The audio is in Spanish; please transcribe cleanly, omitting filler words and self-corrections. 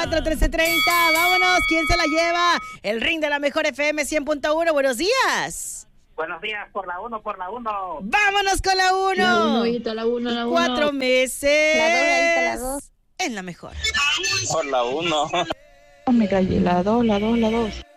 4:13:30, vámonos, ¿quién se la lleva? El ring de la mejor FM 100.1, buenos días. Buenos días, por la 1, por la 1. Vámonos con la 1. La 1, la 1, la 1. 4 meses. La 2. En la mejor. Por la 1. Me callé, la 2, la 2, la 2.